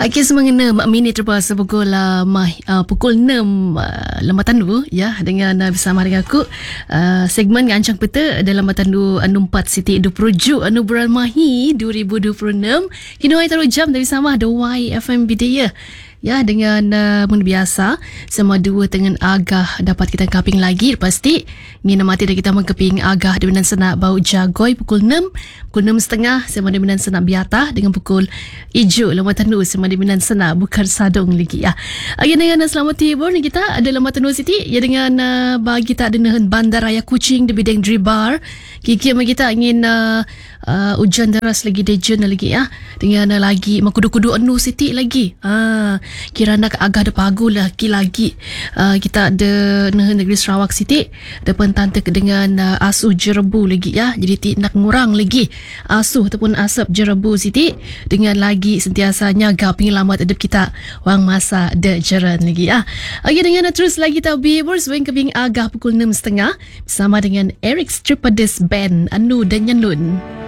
Okey, semangena minit terpas pukul pukul 6 Lambat Tandu ya, dengan bersama dengan aku segmen Ancang Peta dalam Tandu anu 4 Siti Edu Perujuk anu bulan Mahi 2026. Kini ai taruh jam dari sama ada YFM Bidaya. Ya, dengan mun biasa sama dua dengan agah dapat kita kaping lagi pasti ni nama mati dah kita mengkeping agah di Menan Senak bau jagoi pukul 6 6.30 sama di Menan Senak biata dengan pukul ijo Lambat Tandu sama di Menan Senak bukan sadong lagi ya. Ayat dengan selamat tibur ni kita ada Lambat Tandu City ya, dengan bagi kita dengan Bandaraya Kuching di bidang Dribar. Kiki kita ingin hujan deras lagi dejen lagi ya, dengan lagi makudu-kudu anu City lagi. Kira nak agak ada pagu lagi kita ada negeri Sarawak City depan tante dengan asuh jerebu lagi ya, jadi nak ngurang lagi asuh ataupun asap jerebu City dengan lagi sentiasanya gap pengalaman hidup kita wang masa de jaran lagi ya. Okey, dengan terus lagi kita viewers wang kebing agak pukul 6.30 bersama dengan Eric Stripadis Band Anu dan Yanlun.